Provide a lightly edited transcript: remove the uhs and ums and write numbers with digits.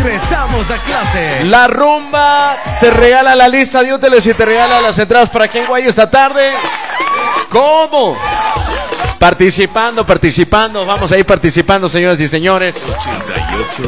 Empezamos a clase. La rumba te regala la lista de útiles y te regala las entradas para Ken Guay esta tarde. ¿Cómo? Participando. Vamos a ir participando, señoras y señores. 88